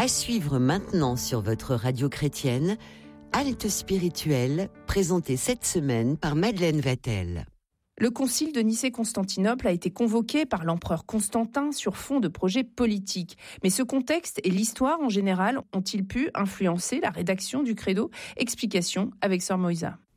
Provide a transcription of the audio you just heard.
À suivre maintenant sur votre radio chrétienne, Halte spirituelle, présentée cette semaine par Madeleine Vatel. Le concile de Nicée-Constantinople a été convoqué par l'empereur Constantin sur fond de projets politiques. Mais ce contexte et l'histoire en général ont-ils pu influencer la rédaction du credo ? Explication avec Sœur Moïsa.